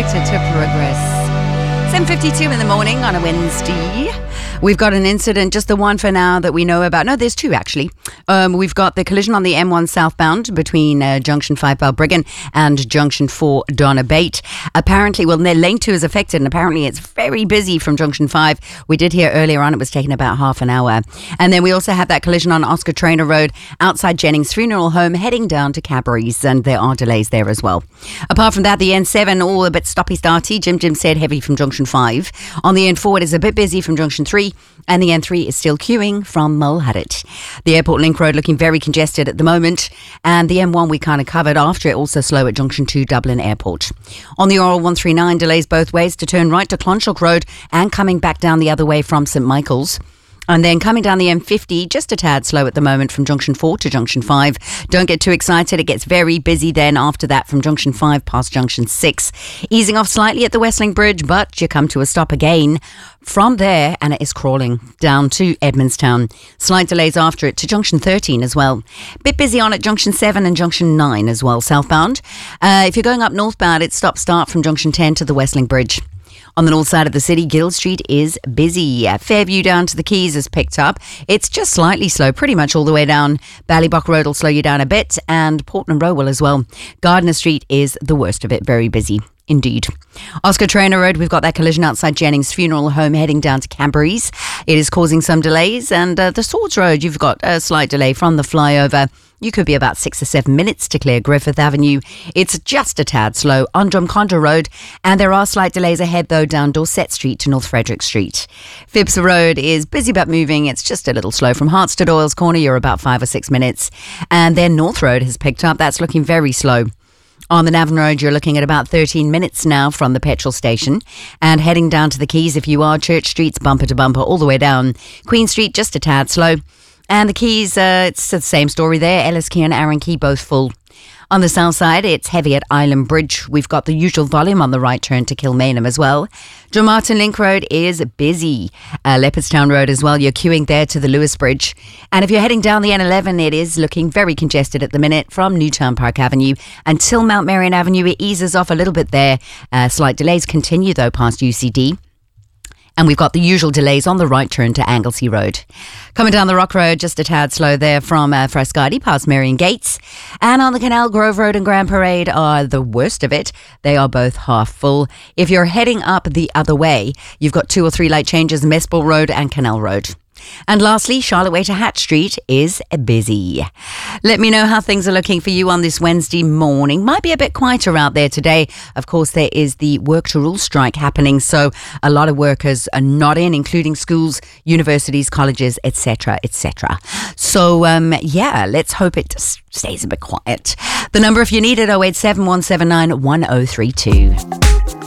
Addicted to Progress. 7:52 in the morning on a Wednesday. We've got an incident, just the one for now that we know about. No, there's two actually. We've got the collision on the M1 southbound between Junction 5 Balbriggan and Junction 4 Donabate. Apparently, lane 2 is affected and apparently it's very busy from Junction 5. We did hear earlier on it was taking about half an hour. And then we also have that collision on Oscar Traynor Road outside Jennings Funeral Home heading down to Cadbury's, and there are delays there as well. Apart from that, the N7 all a bit stoppy-starty. Jim said heavy from Junction 5. On the N4 it is a bit busy from Junction 3. And the N3 is still queuing from Mulhadit. The Airport Link Road looking very congested at the moment. And the M1 we kind of covered after it, also slow at Junction 2 Dublin Airport. On the Oral 139, delays both ways to turn right to Clonshook Road and coming back down the other way from St Michael's. And then coming down the M50, just a tad slow at the moment from Junction 4 to Junction 5. Don't get too excited. It gets very busy then after that from Junction 5 past Junction 6. Easing off slightly at the Westlink Bridge, but you come to a stop again from there and it is crawling down to Edmondstown. Slight delays after it to Junction 13 as well. Bit busy on at Junction 7 and Junction 9 as well, southbound. If you're going up northbound, it's stop-start from Junction 10 to the Westlink Bridge. On the north side of the city, Guild Street is busy. Fairview down to the Quays is picked up. It's just slightly slow, pretty much all the way down. Ballybock Road will slow you down a bit, and Portland Row will as well. Gardiner Street is the worst of it, very busy indeed. Oscar Traynor Road, we've got that collision outside Jennings Funeral Home heading down to Cadbury's. It is causing some delays, and the Swords Road, you've got a slight delay from the flyover. You could be about 6 or 7 minutes to clear Griffith Avenue. It's just a tad slow on Drumcondra Road, and there are slight delays ahead though down Dorset Street to North Frederick Street. Phibbs Road is busy but moving. It's just a little slow from Hearts to Doyle's Corner. You're about 5 or 6 minutes, and then North Road has picked up. That's looking very slow. On the Navan Road, you're looking at about 13 minutes now from the petrol station. And heading down to the Quays, if you are, Church Street's bumper to bumper all the way down. Queen Street, just a tad slow. And the Quays, it's the same story there. Ellis Quay and Arran Quay both full. On the south side, it's heavy at Island Bridge. We've got the usual volume on the right turn to Kilmainham as well. Drummartin Link Road is busy. Leopardstown Road as well. You're queuing there to the Lewis Bridge. And if you're heading down the N11, it is looking very congested at the minute from Newtown Park Avenue until Mount Marion Avenue. It eases off a little bit there. Slight delays continue though past UCD. And we've got the usual delays on the right turn to Anglesey Road. Coming down the Rock Road, just a tad slow there from Frascati past Marion Gates. And on the Canal, Grove Road and Grand Parade are the worst of it. They are both half full. If you're heading up the other way, you've got 2 or 3 light changes, Mespel Road and Canal Road. And lastly, Charlotte Way to Hatch Street is busy. Let me know how things are looking for you on this Wednesday morning. Might be a bit quieter out there today. Of course, there is the work to rule strike happening, so a lot of workers are not in, including schools, universities, colleges, etc., etc. So, let's hope it stays a bit quiet. The number, if you need it, 087 179 1032.